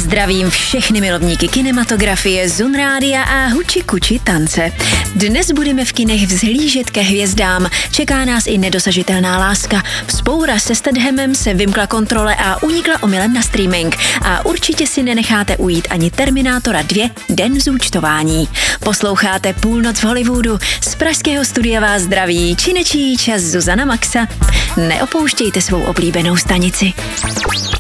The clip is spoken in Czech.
Zdravím všechny milovníky kinematografie, Zun Rádia a huči kuči tance. Dnes budeme v kinech vzhlížet ke hvězdám. Čeká nás i nedosažitelná láska. Vzpoura se Stathamem se vymkla kontrole a unikla omylem na streaming. A určitě si nenecháte ujít ani Terminátora 2 Den zúčtování. Posloucháte Půlnoc v Hollywoodu. Z pražského studia vás zdraví Činečíč a Zuzana Maxa. Neopouštějte svou oblíbenou stanici.